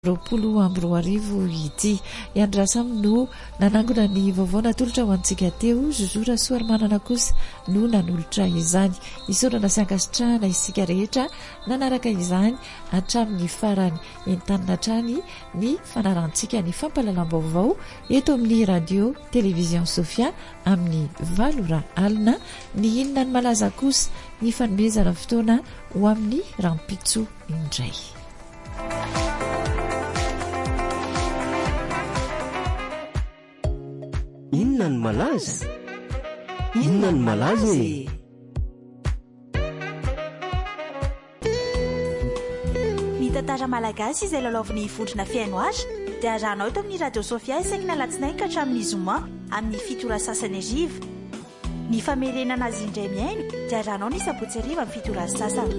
Roapolo amby roa arivo ity iandrasamy no nanangona ny vaovao natolotra ho antsika teo zozora soary manana kosa no nanolotra izany isorana sy ankasitrahana isika rehetra nanaraka izany hatramin'ny farany entanina trany ny fanarantsika ny fampalalam-baovao eto amin'ny radio televizion Sofia amin'ny 8 alina ny inona ny malaza kosa ny fanomezana fotoana ho amin'ny rampitso indray. Inona ny malaza? Inona ny malaza e? Ny tantara malagasy izay lalaovin'ny vondrona fiaino azy dia arahanao eto amin'ny radio Sofia isaky ny alatsinainy ka hatramin'ny zoma amin'ny 7 sasany ariva. Ny famerenana azy indray miaino dia arahanao ny sabotsy ariva amin'ny 7 sasany.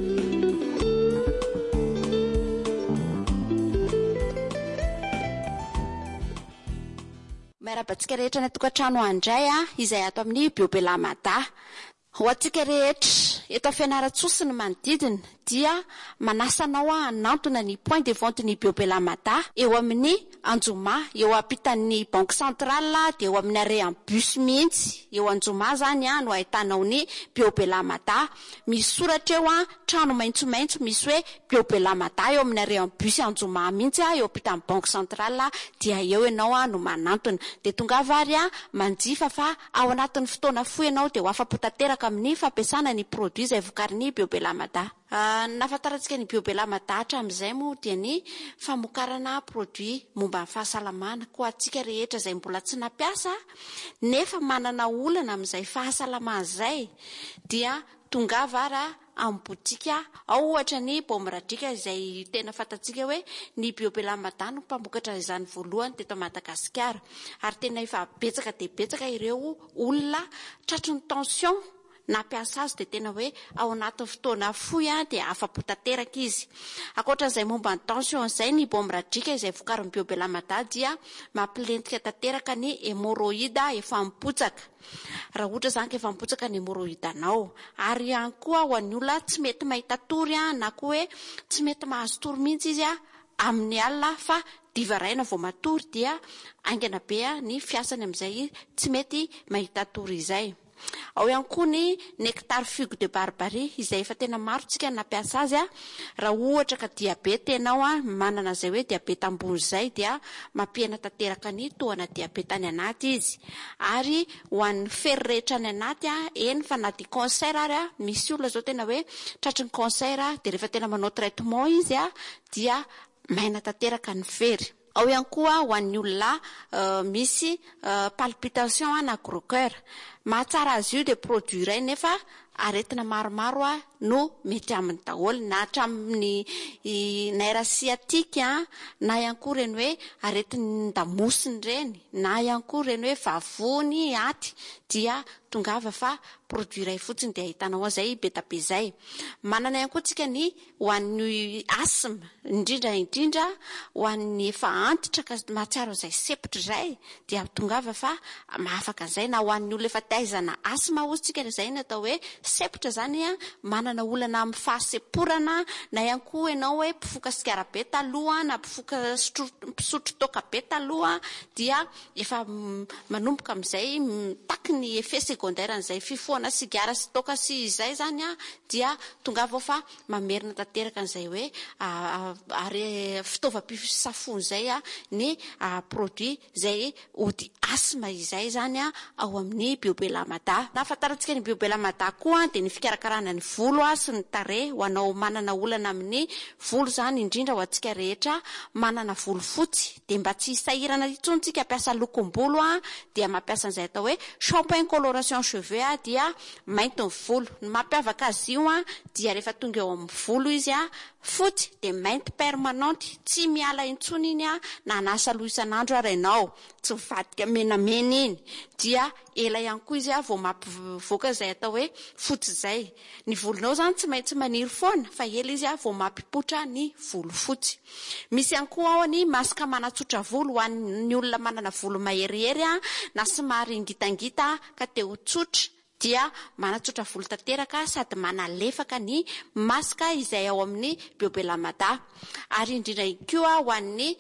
Marabantsika rehetra ny tokantrano andray izay ato amin'ny Biobelamada. Ho antsika rehetra eto fianaratsosy ny manodidina dia manasanao hanantona ny point de vente ny Biobelamada eo amin'ny Anjoma, eo ampitan'ny Banque Centrale dia eo amin'ny arrêt en bus mihitsy. Eo Anjoma zany no ahitanao ny Biobelamada. Misy soratra eo trano maitsomaitso misy hoe Biobelamada eo amin'ny arrêt en bus Anjoma mihitsy eo ampitan'ny Banque Centrale dia eo ianao no manantona. Dia tonga vary manjifa fa ao anatin'ny fotoana fohy ianao dia ho afapo tanteraka amin'ny fampiasana ny produit izay vokarin'ny Biobelamada. Nafantarantsika ny Biobelamada hatramin'izay moa dia ny famokarana produit momba ny fahasalamana ko antsika rehetra izay mbola tsy nampiasa nefa manana olana amin'izay fahasalamana izay dia tonga vara amin'ny botika ao ohatra ny Bomradrika izay tena fantatsika hoe ny Biobelamada no mpamokatra izany voalohany teto Madagasikara ary tena efa betsaka dia betsaka ireo olona tratry ny tension nampiasa azy dia tena hoe ao anatin'ny fotoana fohy dia afapo tanteraka izy. Ankoatran'izay momba ny tension izay ny Bomradrika izay vokarin'ny Biobelamada dia mampilentika tanteraka ny hémorroïde efa mipotsaka. Raha ohatra zany ka efa mipotsaka ny hémorroïde anao ary ihany koa ho an'ny olona tsy mety mahita tory na koa hoe tsy mety mahazo tory mihitsy izy amin'ny alina fa divaraina vao matory dia aingana be ny fiasany amin'izay tsy mety mahita tory izay. Ao ihany koa ny nectar figue de barbarie izay efa tena maro tsika nampiasa azy raha ohatra ka diabeta ianao manana izay hoe diabeta ambony izay dia mampihena tanteraka ny tohana diabeta any anaty izy ary ho an'ny fery rehetra any anaty eny fa na dia cancer ary misy olona zao tena hoe tratry ny cancer dia rehefa tena manao traitement izy dia maina tanteraka ny fery. Ao ihany koa ho an'ny olona misy palpitation na gros cœur. Mahatsara azy io dia produit iray nefa aretina maromaro no mety amin'ny daholo na hatramin'ny nerf sciatique na ihany koa reny hoe aretin'ny damosiny reny na ihany koa reny hoe vavony aty dia tongava fa produit iray fotsiny dia ahitanao azay betabe izay. Manana ihany koa tsika ny ho an'ny asthme indrindra ho an'ny efa antitra ka mahatsiaro izay sepitra izay dia tongava fa mahafaka izay na ho an'ny olona efa taizana asthme ozy tsika izay ny atao hoe sepitra zany manana olana amin'ny fahaseporana na ihany koa ianao hoe mpifoka sigara be taloha na mpifoka pisotro toaka be taloha dia efa manomboka amin'izay mitaky ny effet secondaire an'izay fifohana sigara sy toaka sy izay zany dia tonga vao fa mamerina tanteraka an'izay hoe ary fitaovam-pisafony izay ny produit izay ody asthme izay zany ao amin'ny Biobelamada. Nafantarantsika ny Biobelamada koa dia ny fikarakarana ny volo sy ny tarehy ho anao manana olana amin'ny volo zany indrindra ho antsika rehetra manana volo fotsy dia mba tsy hisahirana intsony tsika hampiasa lokom-bolo dia mampiasa an'izay atao hoe shampoing coloration cheveux dia mainty ny volo. Ny mampiavaka azy io dia rehefa tonga eo amin'ny volo izy fotsy dia mainty permanente tsy miala intsony iny na nasa loha isan'andro ary ianao tsy mivadika menamena iny dia ela ihany koa izy vao mampivoaka izay atao hoe fotsy izay. Ny volonao zany tsy maintsy maniry foana fa ela izy vao mampipotra ny volo fotsy. Misy ihany koa ao ny masaka manatsotra volo ho an'ny olona manana volo maherihery na somary ngitangita ka te ho tsotra dia manatsotra volo tanteraka sady manalefaka ny masika izay ao amin'ny biobelamada. Ary indrindra koa ho an'ny